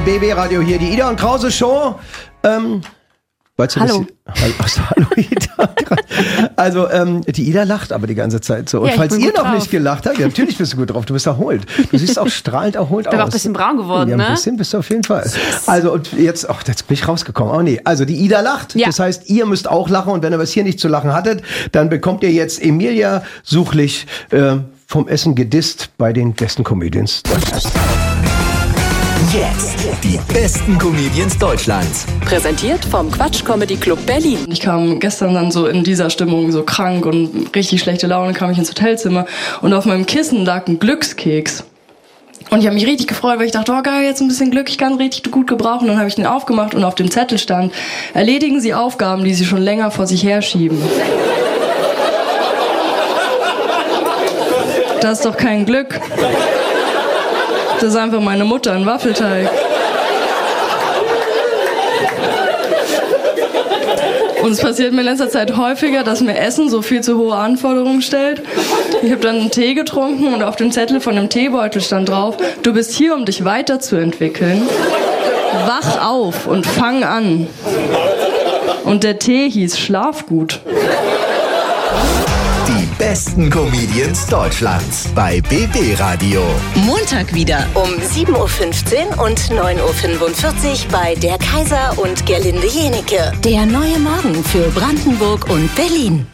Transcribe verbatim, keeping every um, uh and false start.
B B Radio hier, die Ida und Krause Show. Ähm, weißt du, Hallo. Das, hallo Ida. Also ähm, die Ida lacht aber die ganze Zeit so. Und ja, falls ihr noch drauf. nicht gelacht habt, ja, natürlich bist du gut drauf. Du bist erholt. Du siehst auch strahlend erholt aus. Ich bin auch ein bisschen braun geworden, ja, ne? ein bisschen bist du auf jeden Fall. Yes. Also und jetzt, ach, jetzt bin ich rausgekommen. Oh nee, also die Ida lacht. Ja. Das heißt, ihr müsst auch lachen. Und wenn ihr was hier nicht zu lachen hattet, dann bekommt ihr jetzt Emilia Suchlich äh, vom Essen gedisst bei den besten Comedians Deutschlands. Jetzt die besten Comedians Deutschlands. Präsentiert vom Quatsch Comedy Club Berlin. Ich kam gestern dann so in dieser Stimmung, so krank und richtig schlechte Laune, kam ich ins Hotelzimmer und auf meinem Kissen lag ein Glückskeks. Und ich habe mich richtig gefreut, weil ich dachte, oh geil, jetzt ein bisschen Glück, ich kann richtig gut gebrauchen. Und dann habe ich den aufgemacht und auf dem Zettel stand, erledigen Sie Aufgaben, die Sie schon länger vor sich herschieben. Das ist doch kein Glück. Das ist einfach meine Mutter, ein Waffelteig. Und es passiert mir in letzter Zeit häufiger, dass mir Essen so viel zu hohe Anforderungen stellt. Ich habe dann einen Tee getrunken und auf dem Zettel von dem Teebeutel stand drauf, du bist hier, um dich weiterzuentwickeln. Wach auf und fang an. Und der Tee hieß Schlaf gut. Die besten Comedians Deutschlands bei B B Radio. Montag wieder um sieben Uhr fünfzehn und neun Uhr fünfundvierzig bei Der Kaiser und Gerlinde Jenecke. Der neue Morgen für Brandenburg und Berlin.